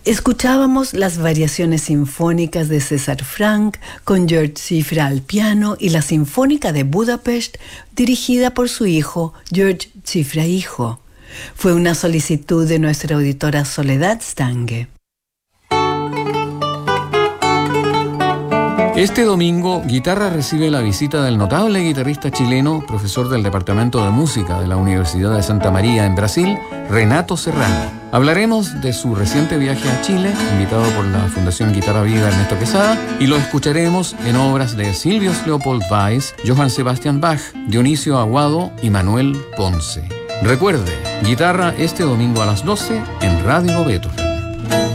Escuchábamos las variaciones sinfónicas de César Franck con George Cifra al piano y la Sinfónica de Budapest dirigida por su hijo George Cifra hijo. Fue una solicitud de nuestra auditora Soledad Stange. Este domingo, Guitarra recibe la visita del notable guitarrista chileno, profesor del Departamento de Música de la Universidad de Santa María en Brasil, Renato Serrano. Hablaremos de su reciente viaje a Chile, invitado por la Fundación Guitarra Viva Ernesto Quesada, y lo escucharemos en obras de Silvius Leopold Weiss, Johann Sebastian Bach, Dionisio Aguado y Manuel Ponce. Recuerde, Guitarra este domingo a las 12 en Radio Beto.